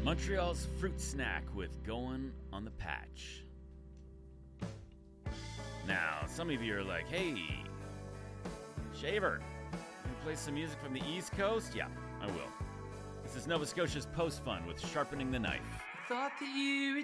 Montreal's Fruit Snack with Going on the Patch. Now, some of you are like, hey, Shaver, can you play some music from the East Coast? Yeah, I will. This is Nova Scotia's Post Fun with Sharpening the Knife. Thought that you